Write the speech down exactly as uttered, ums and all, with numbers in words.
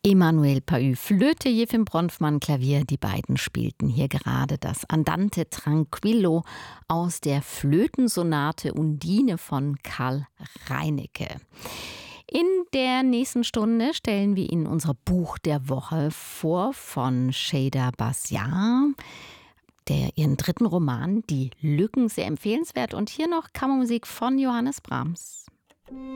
Emanuel Pahü, Flöte, Jefim Bronfmann, Klavier. Die beiden spielten hier gerade das Andante Tranquillo aus der Flötensonate Undine von Karl Reinecke. In der nächsten Stunde stellen wir Ihnen unser Buch der Woche vor von Sheyda Basiar, der ihren dritten Roman Die Lücken, sehr empfehlenswert. Und hier noch Kammermusik von Johannes Brahms.